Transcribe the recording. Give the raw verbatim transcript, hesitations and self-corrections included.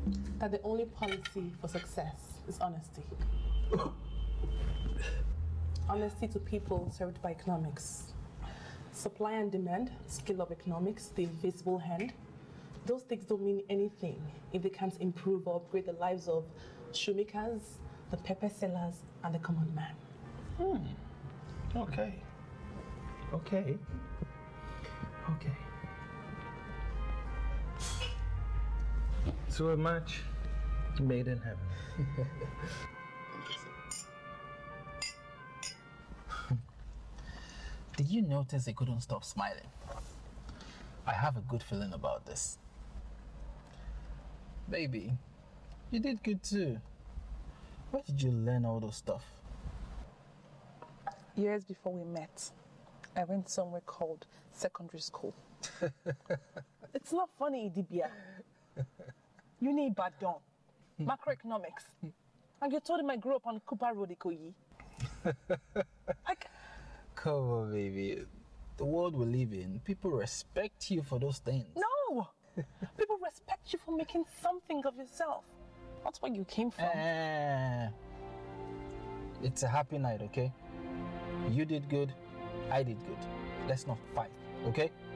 that the only policy for success is honesty. Honesty to people served by economics. Supply and demand, scale of economics, the invisible hand. Those things don't mean anything if they can't improve or upgrade the lives of shoemakers, the pepper sellers, and the common man. Hmm. Okay. Okay. Okay. So a match made in heaven. Did you notice he couldn't stop smiling? I have a good feeling about this. Baby, you did good too. Where did you learn all those stuff? Years before we met, I went somewhere called secondary school. It's not funny, Idibia. You need Badon, macroeconomics. And you told him I grew up on Cooper Road, Ikoyi. Like, come on, baby. The world we live in, people respect you for those things. No! People respect you for making something of yourself. That's where you came from. Uh, it's a happy night, okay? You did good, I did good. Let's not fight, okay?